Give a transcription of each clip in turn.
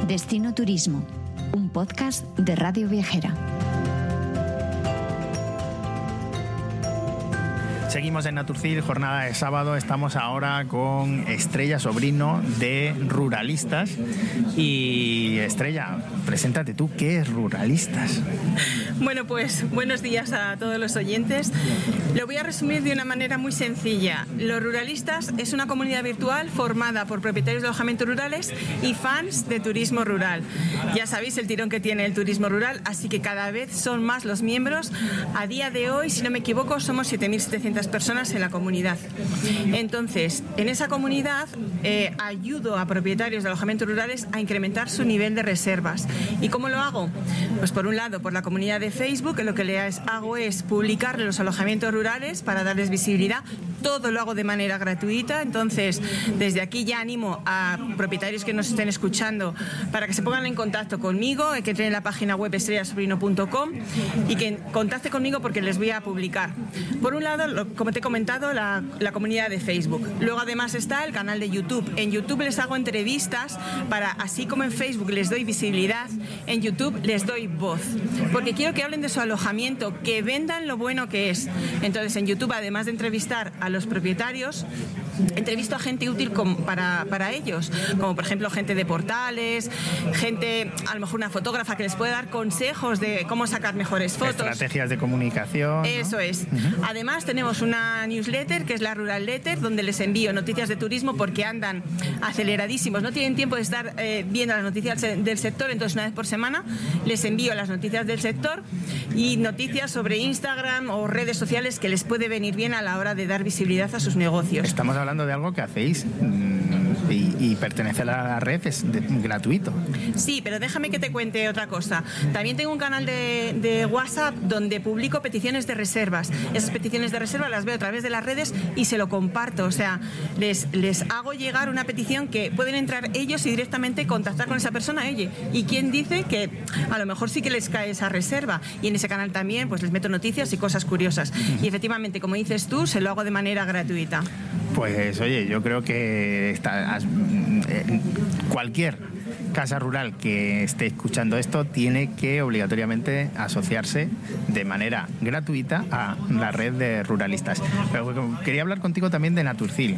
Destino Turismo, un podcast de Radio Viajera. Seguimos en Naturcil, jornada de sábado. Estamos ahora con Estrella Sobrino de Ruralistas. Y Estrella, preséntate tú, ¿qué es Ruralistas? Bueno, pues buenos días a todos los oyentes. Lo voy a resumir de una manera muy sencilla. Los Ruralistas es una comunidad virtual formada por propietarios de alojamientos rurales y fans de turismo rural. Ya sabéis el tirón que tiene el turismo rural, así que cada vez son más los miembros. A día de hoy, si no me equivoco, somos 7.700 personas en la comunidad. Entonces, en esa comunidad ayudo a propietarios de alojamientos rurales a incrementar su nivel de reservas. ¿Y cómo lo hago? Pues por un lado, por la comunidad de Facebook, lo que hago es publicar los alojamientos rurales para darles visibilidad. Todo lo hago de manera gratuita, entonces desde aquí ya animo a propietarios que nos estén escuchando para que se pongan en contacto conmigo, que entren en la página web estrellasobrino.com y que contacten conmigo porque les voy a publicar. Por un lado, como te he comentado, la comunidad de Facebook. Luego además está el canal de YouTube. En YouTube les hago entrevistas para, así como en Facebook les doy visibilidad, en YouTube les doy voz. Porque quiero que hablen de su alojamiento, que vendan lo bueno que es. Entonces en YouTube, además de entrevistar a los propietarios, entrevisto a gente útil para ellos, como por ejemplo gente de portales, gente, a lo mejor una fotógrafa que les puede dar consejos de cómo sacar mejores fotos. Estrategias de comunicación, ¿no? Eso es. Además tenemos una newsletter que es la Rural Letter, donde les envío noticias de turismo porque andan aceleradísimos, no tienen tiempo de estar viendo las noticias del sector, entonces una vez por semana les envío las noticias del sector y noticias sobre Instagram o redes sociales que les puede venir bien a la hora de dar visibilidad a sus negocios. Estamos hablando de algo que hacéis y pertenece a la red, es gratuito. Sí, pero déjame que te cuente otra cosa. También tengo un canal de WhatsApp donde publico peticiones de reservas. Esas peticiones de reserva las veo a través de las redes y se lo comparto. O sea, les hago llegar una petición que pueden entrar ellos y directamente contactar con esa persona. Oye, ¿y quién dice que a lo mejor sí que les cae esa reserva? Y en ese canal también pues les meto noticias y cosas curiosas. Y efectivamente, como dices tú, se lo hago de manera gratuita. Pues oye, yo creo que cualquier casa rural que esté escuchando esto tiene que obligatoriamente asociarse de manera gratuita a la red de Ruralistas. Pero quería hablar contigo también de Naturcil.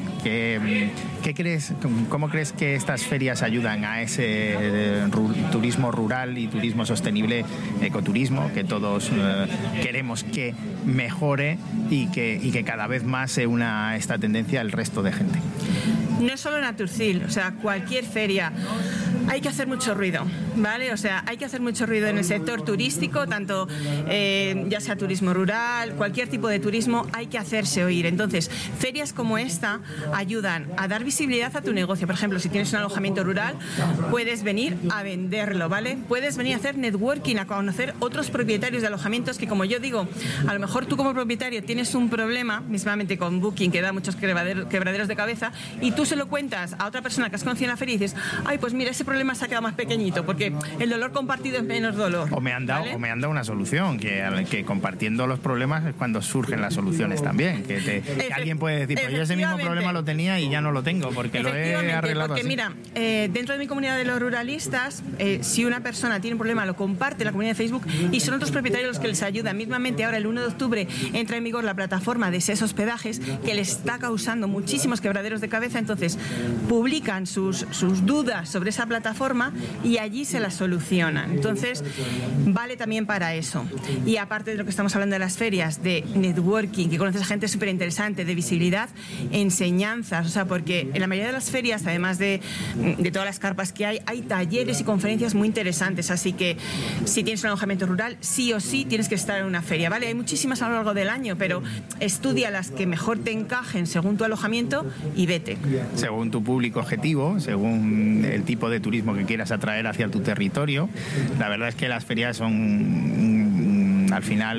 ¿Cómo crees que estas ferias ayudan a ese turismo rural y turismo sostenible, ecoturismo, que todos queremos que mejore y que cada vez más se una a esta tendencia el resto de gente? No es solo Naturcil, o sea, cualquier feria. Hay que hacer mucho ruido, ¿vale? O sea, hay que hacer mucho ruido en el sector turístico, tanto ya sea turismo rural, cualquier tipo de turismo, hay que hacerse oír. Entonces, ferias como esta ayudan a dar visibilidad a tu negocio. Por ejemplo, si tienes un alojamiento rural, puedes venir a venderlo, ¿vale? Puedes venir a hacer networking, a conocer otros propietarios de alojamientos que, como yo digo, a lo mejor tú como propietario tienes un problema, mismamente con Booking, que da muchos quebraderos de cabeza, y tú se lo cuentas a otra persona que has conocido en la feria y dices, ay, pues mira, ese problema se ha quedado más pequeñito, porque el dolor compartido es menos dolor. O me han dado una solución, que compartiendo los problemas es cuando surgen las soluciones también. Que alguien puede decir, pues yo ese mismo problema lo tenía y ya no lo tengo, porque lo he arreglado porque así. Mira, dentro de mi comunidad de los ruralistas, si una persona tiene un problema, lo comparte en la comunidad de Facebook y son otros propietarios los que les ayudan. Mismamente ahora el 1 de octubre entra en vigor la plataforma de SES Hospedajes, que les está causando muchísimos quebraderos de cabeza, entonces publican sus dudas sobre esa plataforma y allí se las solucionan. Entonces vale también para eso. Y aparte de lo que estamos hablando de las ferias, de networking, que conoces a gente súper interesante, de visibilidad, enseñanzas, o sea, porque en la mayoría de las ferias, además de todas las carpas que hay talleres y conferencias muy interesantes, así que si tienes un alojamiento rural, sí o sí tienes que estar en una feria, ¿vale? Hay muchísimas a lo largo del año, pero estudia las que mejor te encajen según tu alojamiento y vete. Según tu público objetivo, según el tipo de turismo que quieras atraer hacia tu territorio. La verdad es que las ferias son al final un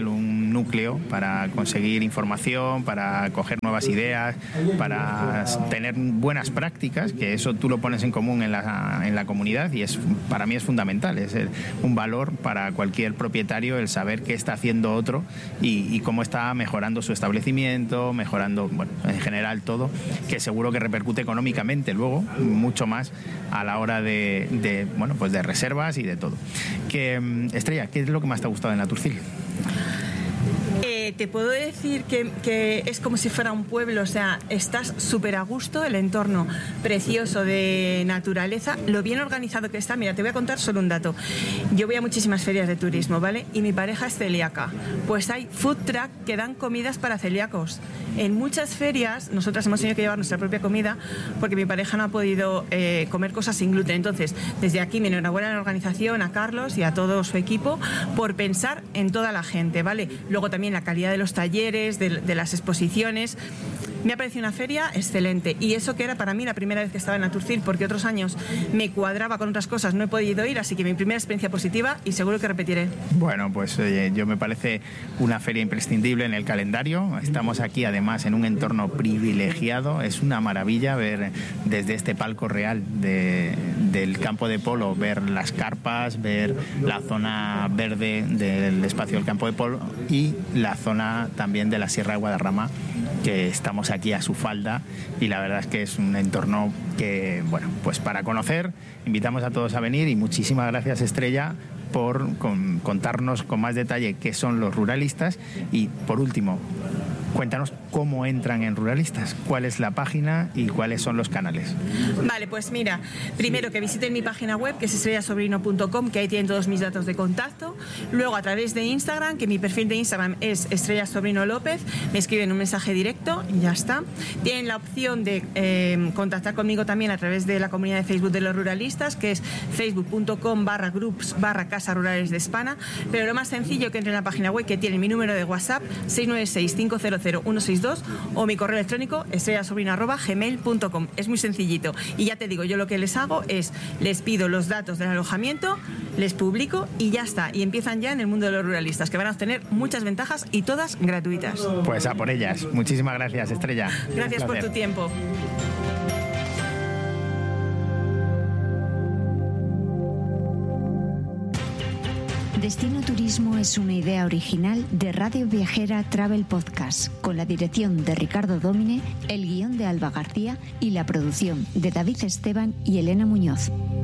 un núcleo para conseguir información, para coger nuevas ideas, para tener buenas prácticas, que eso tú lo pones en común en la comunidad, y para mí es fundamental, es un valor para cualquier propietario el saber qué está haciendo otro y cómo está mejorando su establecimiento, mejorando, bueno, en general todo, que seguro que repercute económicamente luego mucho más a la hora de reservas y de todo. Estrella, ¿qué es lo que más te ha gustado en Naturcil? Te puedo decir que es como si fuera un pueblo, o sea, estás súper a gusto, el entorno precioso de naturaleza, lo bien organizado que está. Mira, te voy a contar solo un dato. Yo voy a muchísimas ferias de turismo, ¿vale? Y mi pareja es celíaca. Pues hay food truck que dan comidas para celíacos. En muchas ferias nosotras hemos tenido que llevar nuestra propia comida porque mi pareja no ha podido comer cosas sin gluten. Entonces, desde aquí mi enhorabuena a la organización, a Carlos y a todo su equipo por pensar en toda la gente, ¿vale? Luego también la calidad de los talleres, de las exposiciones. Me ha parecido una feria excelente, y eso que era para mí la primera vez que estaba en Naturcil, porque otros años me cuadraba con otras cosas, no he podido ir, así que mi primera experiencia positiva y seguro que repetiré. Bueno, pues yo me parece una feria imprescindible en el calendario. Estamos aquí además en un entorno privilegiado, es una maravilla ver desde este palco real del campo de polo, ver las carpas, ver la zona verde del espacio del campo de polo y la zona también de la Sierra de Guadarrama, que estamos aquí a su falda, y la verdad es que es un entorno que, bueno, pues para conocer, invitamos a todos a venir, y muchísimas gracias, Estrella, por contarnos con más detalle qué son los ruralistas. Y por último, cuéntanos cómo entran en Ruralistas, cuál es la página y cuáles son los canales. Vale, pues mira, primero que visiten mi página web, que es estrellasobrino.com, que ahí tienen todos mis datos de contacto. Luego a través de Instagram, que mi perfil de Instagram es Estrella Sobrino López, me escriben un mensaje directo y ya está. Tienen la opción de contactar conmigo también a través de la comunidad de Facebook de los Ruralistas, que es facebook.com/groups/Casa Rurales de Hispana. Pero lo más sencillo, que entren en la página web, que tiene mi número de WhatsApp 696-500-162, o mi correo electrónico estrellasobrino@gmail.com. Es muy sencillito, y ya te digo, yo lo que les hago es les pido los datos del alojamiento, les publico y ya está, y empiezan ya en el mundo de los ruralistas, que van a obtener muchas ventajas y todas gratuitas. Pues a por ellas. Muchísimas gracias, Estrella. Gracias por tu tiempo. Destino Turismo es una idea original de Radio Viajera Travel Podcast, con la dirección de Ricardo Dómine, el guión de Alba García y la producción de David Esteban y Elena Muñoz.